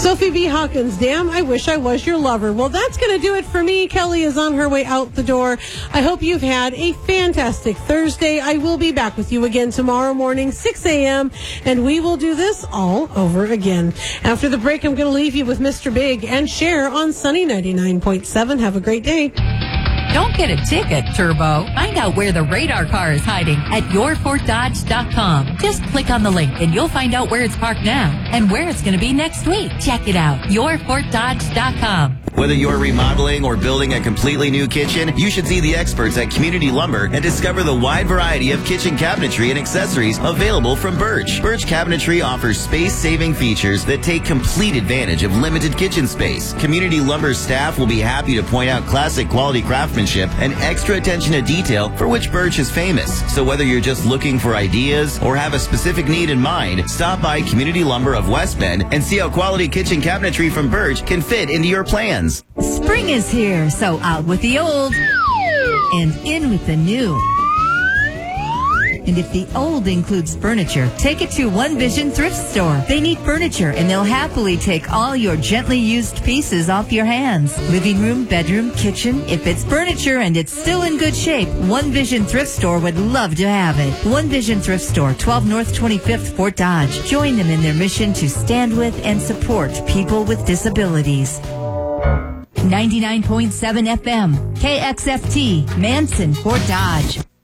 Sophie B. Hawkins, damn, I wish I was your lover. Well, that's going to do it for me. Kelly is on her way out the door. I hope you've had a fantastic Thursday. I will be back with you again tomorrow morning, 6 a.m., and we will do this all over again. After the break, I'm going to leave you with Mr. Big and Cher on Sunny 99.7. Have a great day. Don't get a ticket, Turbo. Find out where the radar car is hiding at yourfortdodge.com. Just click on the link and you'll find out where it's parked now and where it's going to be next week. Check it out. yourfortdodge.com. Whether you're remodeling or building a completely new kitchen, you should see the experts at Community Lumber and discover the wide variety of kitchen cabinetry and accessories available from Birch. Birch Cabinetry offers space-saving features that take complete advantage of limited kitchen space. Community Lumber's staff will be happy to point out classic quality craftsmanship and extra attention to detail for which Birch is famous. So whether you're just looking for ideas or have a specific need in mind, stop by Community Lumber of West Bend and see how quality kitchen cabinetry from Birch can fit into your plans. Spring is here, so out with the old and in with the new. And if the old includes furniture, take it to One Vision Thrift Store. They need furniture, and they'll happily take all your gently used pieces off your hands. Living room, bedroom, kitchen. If it's furniture and it's still in good shape, One Vision Thrift Store would love to have it. One Vision Thrift Store, 12 North 25th, Fort Dodge. Join them in their mission to stand with and support people with disabilities. 99.7 FM, KXFT, Manson, Fort Dodge.